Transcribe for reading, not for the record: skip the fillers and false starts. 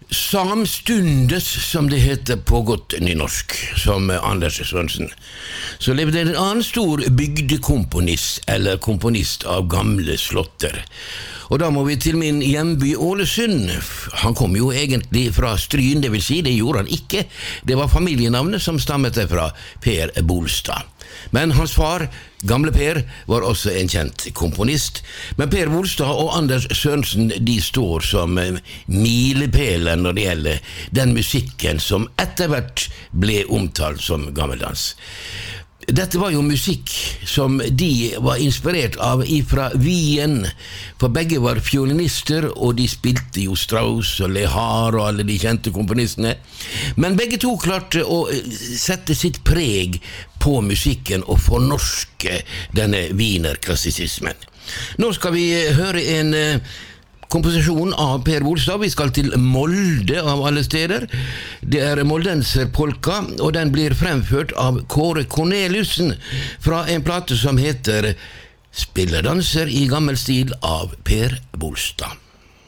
Samstundes, som det heter på godt nynorsk, som Anders Sørensen, så levde en annen stor bygdekomponist, eller komponist av gamle slotter. Og da må vi til min hjemby Ålesund. Han kom jo egentlig fra Stryn, det vil si, det gjorde han ikke. Det var familienavnet som stammet fra Per Bolstad. Men hans far, gamle Per, var også en kjent komponist. Men Per Bolstad og Anders Sørensen, de står som milepæler når det gjelder den musikken som etter hvert ble omtalt som gammeldans. Dette var jo musikk som de var inspirert av ifra Wien, for begge var fiolinister, og de spilte jo Strauss og Lehar og alle de kjente komponistene. Men begge to klarte å sette sitt preg på musikken og fornorske denne wienerklassisismen. Nå skal vi høre en komposisjon av Per Bolstad. Vi skal til Molde av alle steder. Det er moldenserpolka, og den blir fremført av Kåre Corneliussen fra en plate som heter Spilledanser i gammel stil av Per Bolstad.